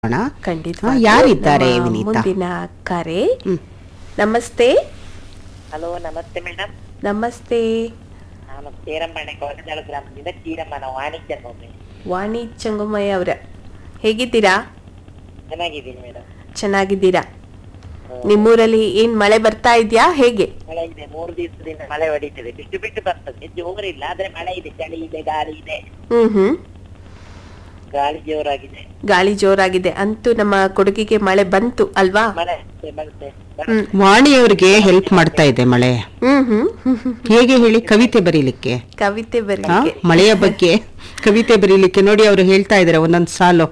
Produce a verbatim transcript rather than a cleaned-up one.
ಖಂಡಿತ. ಯಾರಿದ್ದಾರೆ ವಿನೀತಾ? ಮುಂದಿನ ಕರೆ. ನಮಸ್ತೆ. ಹಲೋ, ನಮಸ್ತೆ ಮೇಡಮ್. ನಮಸ್ತೆ. ನಾನು ಸೇರಮ್ಮನೆ ಕೊರಗದಾಳು ಗ್ರಾಮದಿಂದ ಚೀರಮ್ಮನ ವಾಣಿ ಚಂಗೊಮ್ಮೆ. ವಾಣಿ ಚಂಗಮ್ಮಯ್ಯ ಅವರ ಹೇಗಿದ್ದೀರಾ? ಚೆನ್ನಾಗಿದ್ದೀನಿ ಮೇಡಮ್. ಚೆನ್ನಾಗಿದ್ದೀರಾ? ನಿಮ್ಮೂರಲ್ಲಿ ಏನ್ ಮಳೆ ಬರ್ತಾ ಇದ್ಯಾ? ಹೇಗೆ ಮಳೆ ಇದೆ, ಮೂರು ದಿವಸದಿಂದ ಮಳೆ ಹೊಡಿತಿದೆ, ಬಿಟ್ಟು ಬಿಟ್ಟು ಬರ್ತದೆ, ಜೋರಿಲ್ಲ, ಆದ್ರೆ ಮಳೆ ಇದೆ, ಚಳಿ ಇದೆ, ಗಾಳಿ ಇದೆ. ಹ್ಮ್ ಹ್ಮ್ ಗಾಳಿ ಜೋರಾಗಿದೆ. ಗಾಳಿ ಜೋರಾಗಿದೆ. ಅಂತೂ ನಮ್ಮ ಕೊಡಗಿಗೆ ಮಳೆ ಬಂತು ಅಲ್ವಾ? ಮಳೆ ಬರುತ್ತೆ. ಹ್ಮ್ ವಾಣಿಯವರಿಗೆ ಹೆಲ್ಪ್ ಮಾಡ್ತಾ ಇದೆ ಮಳೆ. ಹ್ಮ್ ಹ್ಮ್ ಹೇಗೆ ಹೇಳಿ? ಕವಿತೆ ಬರೀಲಿಕ್ಕೆ, ಕವಿತೆ ಹಾ, ಬರಲಿಕ್ಕೆ. ಮಳೆಯ ಬಗ್ಗೆ ಕವಿತೆ ಬರೀಲಿಕ್ಕೆ ನೋಡಿ ಅವರು ಹೇಳ್ತಾ ಇದಾರೆ ಒಂದೊಂದ್ ಸಾಲು.